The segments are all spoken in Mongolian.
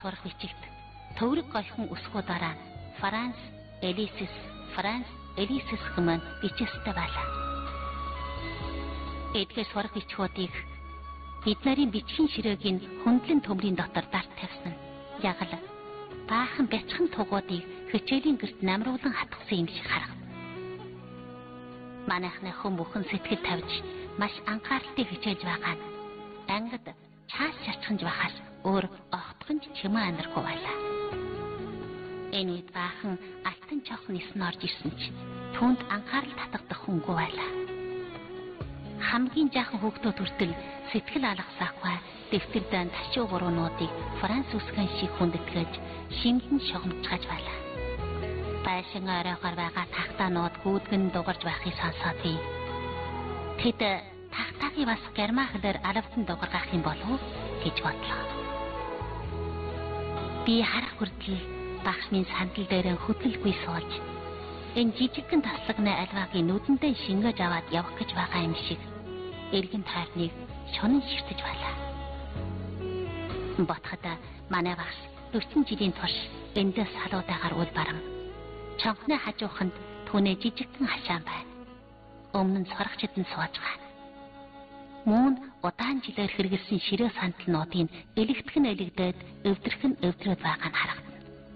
сурах бичигт төврөг гойхон өсгүүдаараа Франц Элисис хэмээн бичээстэй байлаа. Эдгээр сурах бичгүүдийг бид нарын бичгийн ширээгийн хөндлөн төмрийн дотор дард тавьсан нь яг л баахан бяцхан тугуудыг хичээлийн гэрт намруулан хатгсан юм шиг харагдана. Манайхны хүн бүхэн сэтгэл тавьж маш анхааралтай хичээж байгаа нь ангид чаас шашханж байхаас өөр огтхонч чимээ амаргүй байлаа. Энэ үед баахан алтан чох нисэн орж ирсэн ч түүнд анхаарал татагдах хүнгүй байлаа. Хамгийн жаахан хүүхдүүд хүртэл сэтгэл алгасаахгүй дэвтэр дан ташуу гуруунуудыг Франц үсгэн шиг хүндэтгэж шингэн шогомжгаж байлаа. Байшин оройгоор байгаа тахтаанууд гүйдгэн дугарж байхыг сонсоод би тэд тахтагийн бас герман хэлээр алавдан дугаргах юм болов уу гэж бодлоо. Би харах хүртэл багш минь сандал дээр хөдөлгөй суулж энэ жижигхэн таслагны альваагийн нүдэндээ шингэж аваад явах гэж байгаа юм шиг эргэн тойрныг шунан ширтэж байлаа. Ботход манай багш 40 жилийн турш эндээс салуудаагаар үл барам. Чонхны хажууханд түүний жижигхэн хашаан байна. Өмнө нь сурагчид нь сууж байна. Мөн удаан жилээр хэрэгэлсэн ширээ сандалнуудын элэгтгэн элэгдээд өвдрөхн өвдрөөд байгаа нь харагдана.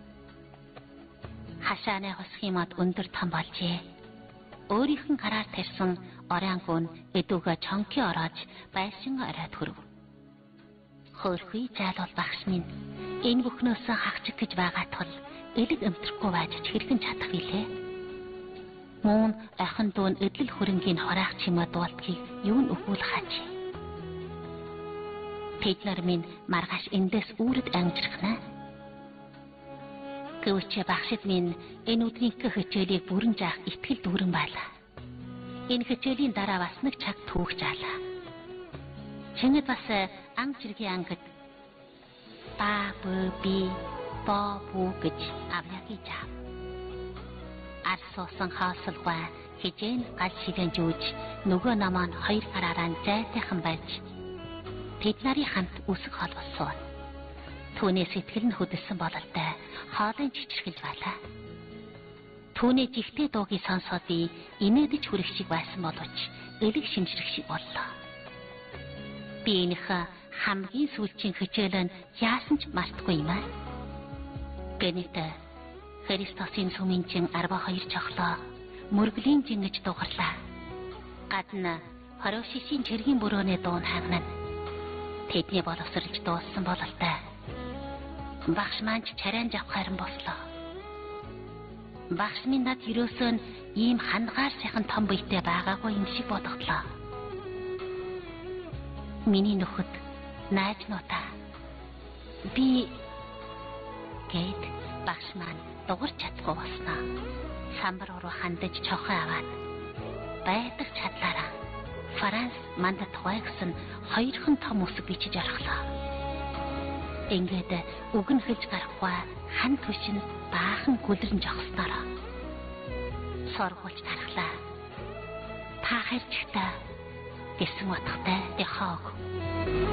Хашааны хосхийн мод өндөр том болжээ. Өөрийнх нь гараар тарьсан оройнгон эдүгээ чонки ороож байшин оройд хүрв. Хөөрхий заалал багш минь энэ бүхнөөс хагчих гэж байгаа тул элэг өмтрэхгүй байж хэрхэн чадах вүлээ? Мөн ахын дүүн эдлэл хөрөнгийн хораах чимээ дуулдгийг юу н өгүүлэх хаач. Тэд нар минь маргааш эндээс үүрд ангижрахна. Гэвч багшид минь энэ өдрийнхөө хичээлийг бүрэн заах итгэл дүүрэн байлаа. Энэ хичээлийн дараа бас нэг цаг түүх жаалаа. Чингэд бас ам чиргийн ангид ба би бо бу гэж авьяагийн жаа. Арсуусан хаосолгүй хижээн гал ширээн жүүж нөгөө намаа хоёр гараараа зайтайхан байж тэд нарын хамт үсэг хол болсон. Түүний сэтгэл нь хөдөлсөн бололтой хоолын чичирхэлж байлаа. Түүний жигтэй дуугийг сонсоод би инээдэж хүрэх шиг байсан боловч элэг шимжрэх шиг боллоо. Би энийх хамгийн сүүлчийн хичээлэн яасан ч мартахгүй юм аа. Гэнэт Христосын сүминчин 12 чохлоо мөргөлийн жингэж дугарлаа. Гадна хорвшишийн чиргийн бүрөөний дуун хагнана. Тэдний боловсролж дууссан бололтой. Багш маань чарайн авах харин бослоо. Багш минь над ерөөсөө ийм хангаар сайхан том биетэй байгаагүй юм шиг бодогдлоо. Миний нөхөд найз нутаа би гээд багш маань дугарч чадахгүй болсноо. Самбар руу хандаж чохоо аваад байдаг чадлаараа Франц мандат хуайгсан хоёрхан том үсэг бичиж орхлоо. Ингээд үгэн хэлж гарахгүй хан түшин баахан гүлрэн жогснороо. Сургуульч тархлаа. Та харьцтай гэсэн утгатай дэхоог.